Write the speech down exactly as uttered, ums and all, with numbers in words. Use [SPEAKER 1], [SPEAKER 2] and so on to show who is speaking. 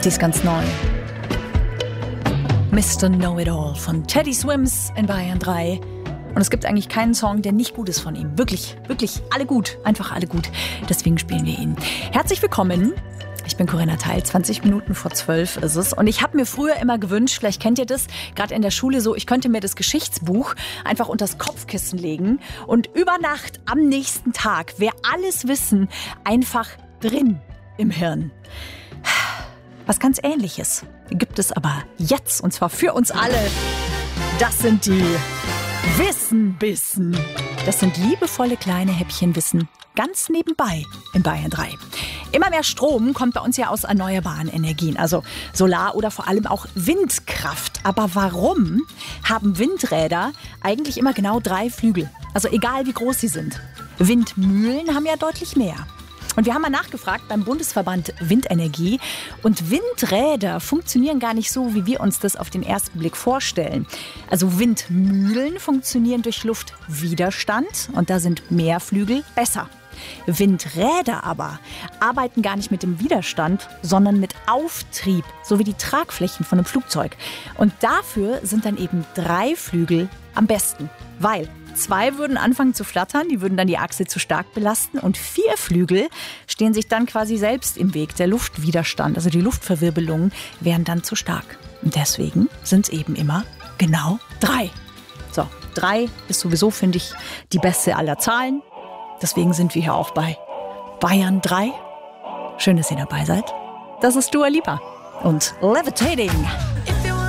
[SPEAKER 1] Die ist ganz neu. Mister Know-It-All von Teddy Swims in Bayern drei. Und es gibt eigentlich keinen Song, der nicht gut ist von ihm. Wirklich, wirklich alle gut. Einfach alle gut. Deswegen spielen wir ihn. Herzlich willkommen. Ich bin Corinna Teil, zwanzig Minuten vor zwölf ist es. Und ich habe mir früher immer gewünscht, vielleicht kennt ihr das, gerade in der Schule so, ich könnte mir das Geschichtsbuch einfach unter das Kopfkissen legen und über Nacht am nächsten Tag wäre alles Wissen einfach drin im Hirn. Was ganz Ähnliches gibt es aber jetzt, und zwar für uns alle. Das sind die Wissenbissen. Das sind liebevolle kleine Häppchen Wissen, ganz nebenbei in Bayern drei. Immer mehr Strom kommt bei uns ja aus erneuerbaren Energien, also Solar- oder vor allem auch Windkraft. Aber warum haben Windräder eigentlich immer genau drei Flügel? Also egal wie groß sie sind. Windmühlen haben ja deutlich mehr. Und wir haben mal nachgefragt beim Bundesverband Windenergie. Und Windräder funktionieren gar nicht so, wie wir uns das auf den ersten Blick vorstellen. Also Windmühlen funktionieren durch Luftwiderstand und da sind mehr Flügel besser. Windräder aber arbeiten gar nicht mit dem Widerstand, sondern mit Auftrieb, so wie die Tragflächen von einem Flugzeug. Und dafür sind dann eben drei Flügel am besten, weil zwei würden anfangen zu flattern, die würden dann die Achse zu stark belasten und vier Flügel stehen sich dann quasi selbst im Weg. Der Luftwiderstand, also die Luftverwirbelungen, wären dann zu stark. Und deswegen sind es eben immer genau drei. So, drei ist sowieso, finde ich, die beste aller Zahlen. Deswegen sind wir hier auch bei Bayern drei. Schön, dass ihr dabei seid. Das ist Dua Lipa und Levitating.